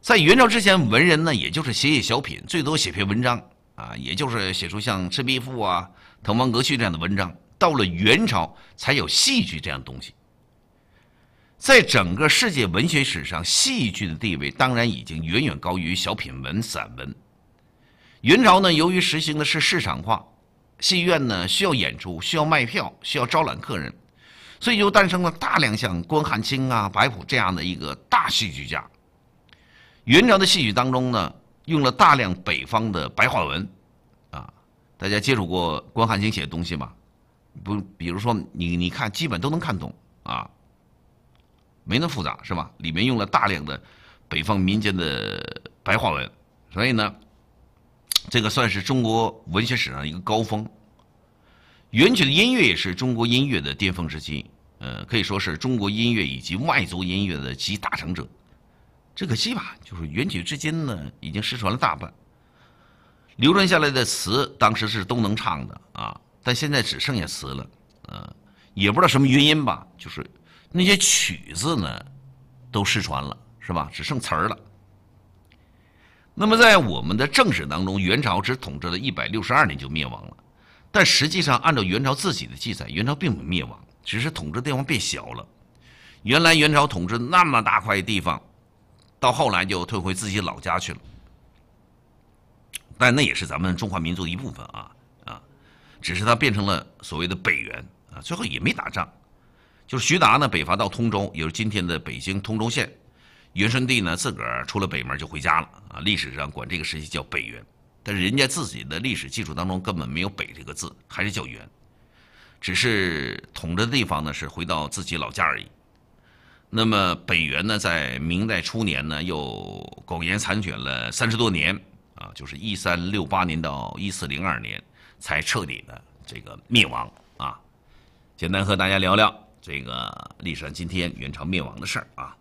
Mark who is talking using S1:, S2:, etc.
S1: 在元朝之前，文人呢也就是写写小品，最多写篇文章啊，也就是写出像《赤壁赋》啊、《滕王阁序》这样的文章。到了元朝，才有戏剧这样的东西。在整个世界文学史上，戏剧的地位当然已经远远高于小品文、散文。元朝呢，由于实行的是市场化，戏院呢需要演出，需要卖票，需要招揽客人，所以就诞生了大量像关汉卿啊、白朴这样的一个大戏剧家。元朝的戏曲当中呢，用了大量北方的白话文，啊，大家接触过关汉卿写的东西吗？不，比如说你看，基本都能看懂啊，没那复杂是吧？里面用了大量的北方民间的白话文，所以呢，这个算是中国文学史上一个高峰。元曲的音乐也是中国音乐的巅峰时期，可以说是中国音乐以及外族音乐的集大成者。只可惜吧，就是元曲至今呢，已经失传了大半，流传下来的词当时是都能唱的啊，但现在只剩下词了，也不知道什么原因吧，就是那些曲子呢都失传了，是吧？只剩词儿了。那么在我们的正史当中，元朝只统治了162年就灭亡了，但实际上按照元朝自己的记载，元朝并没有灭亡，只是统治地方变小了。原来元朝统治那么大块地方，到后来就退回自己老家去了，但那也是咱们中华民族的一部分啊，只是它变成了所谓的北元啊，最后也没打仗。就是徐达呢北伐到通州，也就是今天的北京通州县，元顺帝呢自个儿出了北门就回家了啊。历史上管这个时期叫北元，但是人家自己的历史记述当中根本没有北这个字，还是叫元，只是统治的地方呢是回到自己老家而已。那么北元呢，在明代初年呢，又苟延残卷了30多年啊，就是1368年到1402年，才彻底的这个灭亡啊。简单和大家聊聊这个历史上今天元朝灭亡的事儿啊。